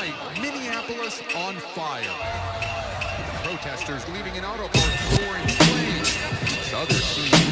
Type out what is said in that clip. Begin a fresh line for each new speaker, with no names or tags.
Tonight, Minneapolis on fire. Protesters leaving an auto park store in flames. Others seen